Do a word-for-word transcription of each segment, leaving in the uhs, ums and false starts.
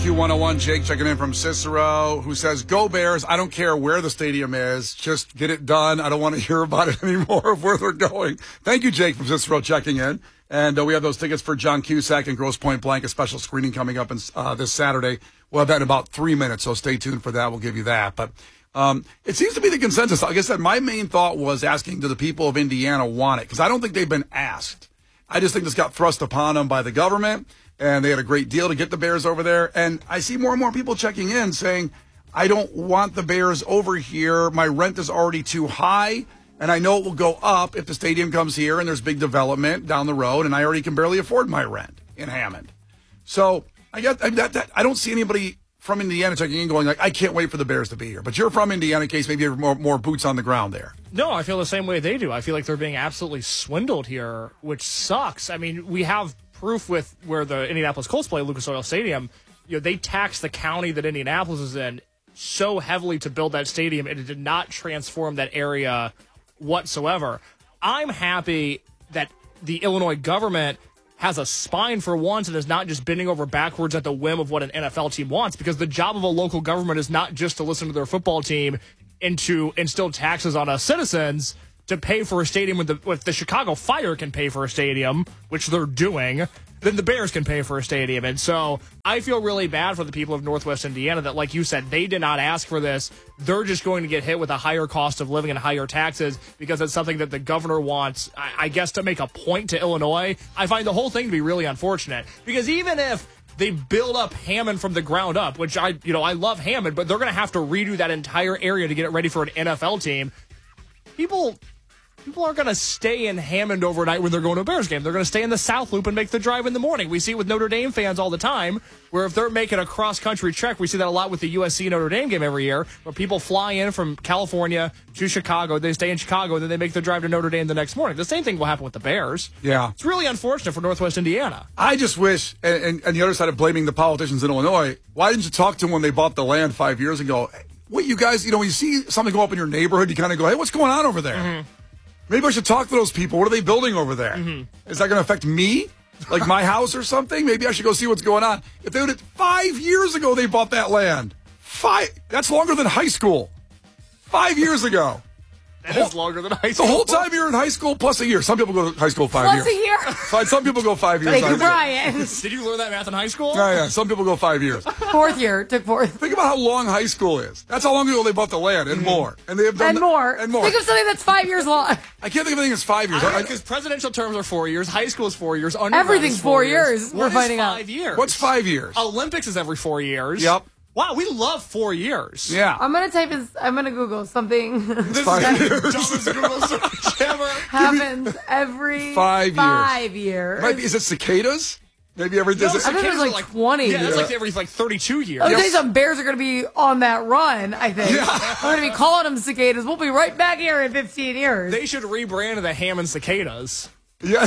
Q one oh one, Jake checking in from Cicero, who says, go Bears. I don't care where the stadium is. Just get it done. I don't want to hear about it anymore of where they're going. Thank you, Jake from Cicero, checking in. And uh, we have those tickets for John Cusack and Grosse Pointe Blank, a special screening coming up in, uh, this Saturday. We'll have that in about three minutes, so stay tuned for that. We'll give you that. But um, it seems to be the consensus. Like I said, my main thought was asking, do the people of Indiana want it? Because I don't think they've been asked. I just think this got thrust upon them by the government. And they had a great deal to get the Bears over there. And I see more and more people checking in saying, I don't want the Bears over here. My rent is already too high. And I know it will go up if the stadium comes here and there's big development down the road. And I already can barely afford my rent in Hammond. So I got I, that, that, I don't see anybody from Indiana checking in going like, I can't wait for the Bears to be here. But you're from Indiana, in case maybe you have more, more boots on the ground there. No, I feel the same way they do. I feel like they're being absolutely swindled here, which sucks. I mean, we have proof with where the Indianapolis Colts play, Lucas Oil Stadium. You know, they taxed the county that Indianapolis is in so heavily to build that stadium, and it did not transform that area whatsoever. I'm happy that the Illinois government has a spine for once and is not just bending over backwards at the whim of what an N F L team wants, because the job of a local government is not just to listen to their football team and to instill taxes on us citizens to pay for a stadium. When the, if the Chicago Fire can pay for a stadium, which they're doing, then the Bears can pay for a stadium. And so I feel really bad for the people of Northwest Indiana that, like you said, they did not ask for this. They're just going to get hit with a higher cost of living and higher taxes because it's something that the governor wants, I, I guess, to make a point to Illinois. I find the whole thing to be really unfortunate, because even if they build up Hammond from the ground up, which I, you know, I love Hammond, but they're going to have to redo that entire area to get it ready for an N F L team. People... People aren't going to stay in Hammond overnight when they're going to a Bears game. They're going to stay in the South Loop and make the drive in the morning. We see it with Notre Dame fans all the time, where if they're making a cross-country trek, we see that a lot with the U S C Notre Dame game every year, where people fly in from California to Chicago. They stay in Chicago, and then they make the drive to Notre Dame the next morning. The same thing will happen with the Bears. Yeah. It's really unfortunate for Northwest Indiana. I just wish, and, and, and the other side of blaming the politicians in Illinois, why didn't you talk to them when they bought the land five years ago? What you guys, you know, when you see something go up in your neighborhood, you kind of go, hey, what's going on over there? Mm-hmm. Maybe I should talk to those people. What are they building over there? Mm-hmm. Is that going to affect me? Like my house or something? Maybe I should go see what's going on. If they would have, five years ago they bought that land. Five, that's longer than high school. Five years ago. That is longer than high school. The whole time you're in high school, plus a year. Some people go to high school five plus years. Plus a year? Fine, some people go five years. Thank you, Brian. Did you learn that math in high school? Yeah, yeah. Some people go five years. Fourth year. Took fourth. Think about how long high school is. That's how long ago they bought the land, and mm-hmm. more. And they have done and the, more. And more. Think of something that's five years long. I can't think of anything that's five years. Because presidential terms are four years, high school is four years, everything's is four, four years. years. What We're finding five out. Years? What's five years? Olympics is every four years. Yep. Wow, we love four years. Yeah. I'm gonna type in. I'm gonna Google something. This five is years. the dumbest Google search ever. Happens every five years. Five years. Might be, is it cicadas? Maybe every. No, is it, I think it was like, like twenty. Yeah, that's like every like thirty-two years. I'll tell you some Bears are gonna be on that run. I think. Yeah. We're gonna be calling them cicadas. We'll be right back here in fifteen years. They should rebrand the Hammond Cicadas. Yeah.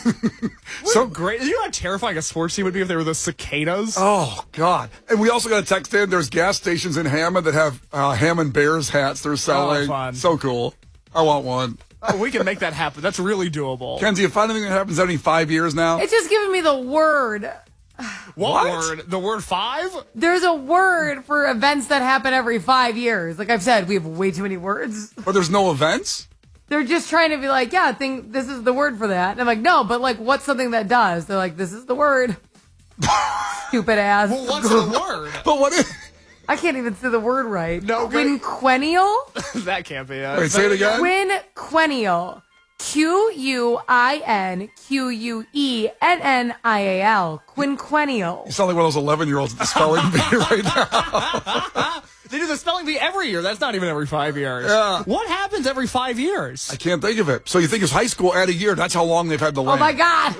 So great. You know how terrifying a sports team would be if they were the Cicadas? Oh, God. And we also got a text in. There's gas stations in Hammond that have uh, Hammond Bears hats they're selling. Oh, fun. So cool. I want one. Oh, we can make that happen. That's really doable. Kenzie, if anything that happens every five years now. It's just giving me the word. What, What word? The word five? There's a word for events that happen every five years. Like I've said, we have way too many words. But there's no events? They're just trying to be like, yeah, I think this is the word for that. And I'm like, no, but like, what's something that does? They're like, this is the word. Stupid ass. Well, what's the word? But what is... I can't even say the word right. No, Quinquennial? That can't be it. Wait, say it again? Quinquennial. Q U I N Q U E N N I A L. Quinquennial. You sound like one of those eleven-year-olds at the spelling bee right now. They do the spelling bee every year. That's not even every five years. Yeah. What happens every five years? I can't think of it. So you think it's high school, add a year. That's how long they've had the land. Oh, my God.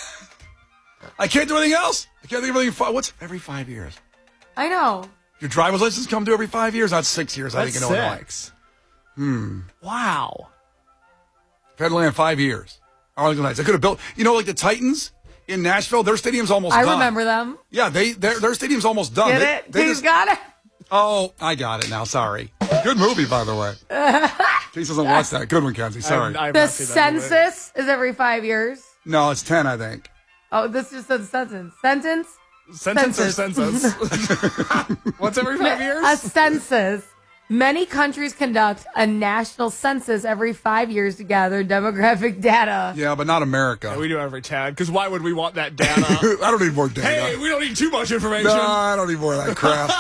I can't do anything else. I can't think of anything. What's every five years? I know. Your driver's license come due every five years? That's six years, That's I think, in Illinois. six. Hmm. Wow. I've had land five years. Arlington Heights. They could have built, you know, like the Titans in Nashville, their stadium's almost I done. remember them. Yeah, they their, their stadium's almost done. Get they, it? They Who's just, got it? Oh, I got it now. Sorry. Good movie, by the way. Case doesn't watch that. Good one, Kenzie. Sorry. I, the census is every five years. No, it's ten, I think. Oh, this just says sentence. Sentence? Sentence or Census. census? Once every five years? A census. Many countries conduct a national census every five years to gather demographic data. Yeah, but not America. Yeah, we do every tad, because why would we want that data? I don't need more data. Hey, we don't need too much information. No, I don't need more of that crap.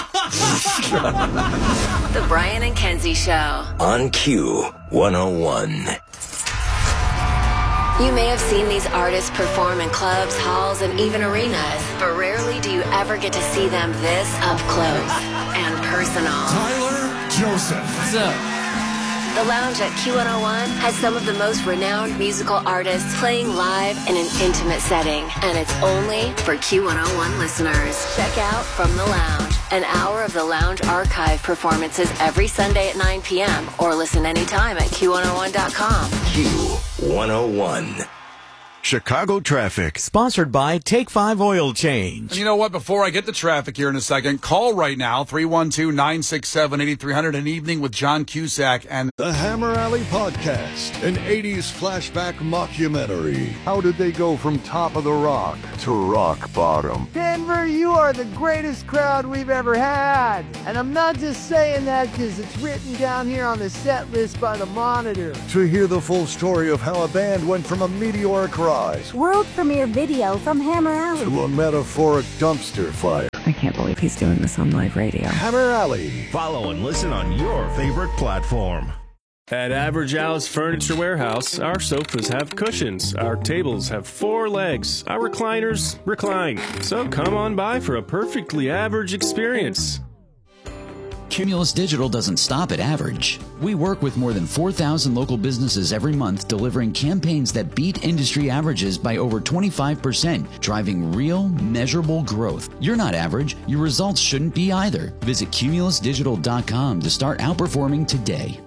The Brian and Kenzie Show. On Q one oh one. You may have seen these artists perform in clubs, halls, and even arenas, but rarely do you ever get to see them this up close and personal. Tyler Joseph. What's up? The Lounge at Q one oh one has some of the most renowned musical artists playing live in an intimate setting, and it's only for Q one oh one listeners. Check out From the Lounge, an hour of the Lounge archive performances every Sunday at nine p.m. or listen anytime at Q one oh one dot com. Q one oh one. Chicago traffic. Sponsored by Take five Oil Change. And you know what? Before I get to traffic here in a second, call right now, three one two, nine six seven, eight three hundred, an evening with John Cusack. And The Hammer Alley Podcast, an eighties flashback mockumentary. How did they go from top of the rock to rock bottom? Denver, you are the greatest crowd we've ever had. And I'm not just saying that because it's written down here on the set list by the Monitor. To hear the full story of how a band went from a meteoric rise World premiere video from Hammer Alley. to a metaphoric dumpster fire. I can't believe he's doing this on live radio. Hammer Alley. Follow and listen on your favorite platform. At Average Al's Furniture Warehouse, our sofas have cushions, our tables have four legs, our recliners recline. So come on by for a perfectly average experience. Cumulus Digital doesn't stop at average. We work with more than four thousand local businesses every month, delivering campaigns that beat industry averages by over twenty-five percent, driving real, measurable growth. You're not average. Your results shouldn't be either. Visit cumulus digital dot com to start outperforming today.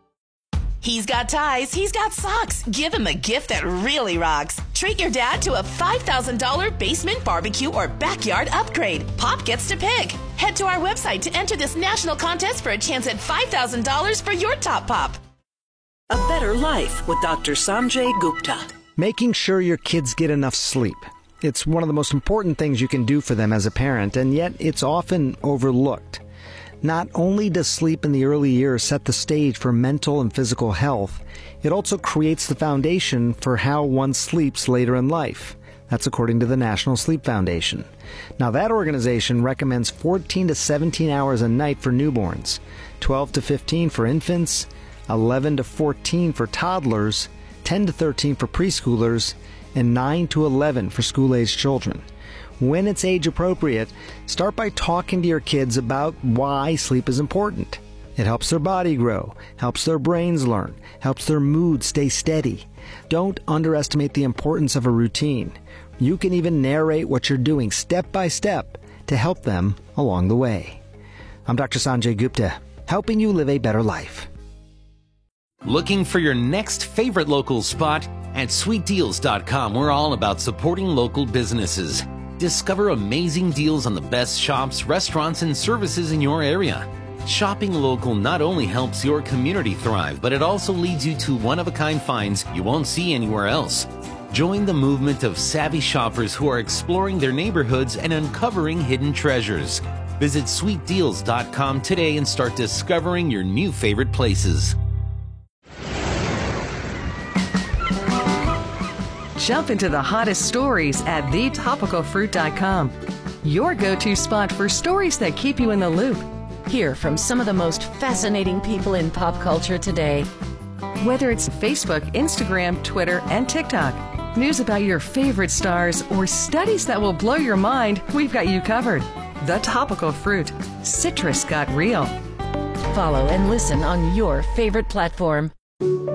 He's got ties, he's got socks. Give him a gift that really rocks. Treat your dad to a five thousand dollars basement barbecue or backyard upgrade. Pop gets to pick. Head to our website to enter this national contest for a chance at five thousand dollars for your top pop. A better life with Doctor Sanjay Gupta. Making sure your kids get enough sleep. It's one of the most important things you can do for them as a parent, and yet it's often overlooked. Not only does sleep in the early years set the stage for mental and physical health, it also creates the foundation for how one sleeps later in life. That's according to the National Sleep Foundation. Now, that organization recommends fourteen to seventeen hours a night for newborns, twelve to fifteen for infants, eleven to fourteen for toddlers, ten to thirteen for preschoolers, and nine to eleven for school-aged children. When it's age appropriate, start by talking to your kids about why sleep is important. It helps their body grow, helps their brains learn, helps their mood stay steady. Don't underestimate the importance of a routine. You can even narrate what you're doing step by step to help them along the way. I'm Doctor Sanjay Gupta, helping you live a better life. Looking for your next favorite local spot? At sweet deals dot com, we're all about supporting local businesses. Discover amazing deals on the best shops, restaurants, and services in your area. Shopping local not only helps your community thrive, but it also leads you to one-of-a-kind finds you won't see anywhere else. Join the movement of savvy shoppers who are exploring their neighborhoods and uncovering hidden treasures. Visit sweet deals dot com today and start discovering your new favorite places. Jump into the hottest stories at the topical fruit dot com. Your go-to spot for stories that keep you in the loop. Hear from some of the most fascinating people in pop culture today. Whether it's Facebook, Instagram, Twitter, and TikTok, news about your favorite stars, or studies that will blow your mind, we've got you covered. The Topical Fruit. Citrus got real. Follow and listen on your favorite platform.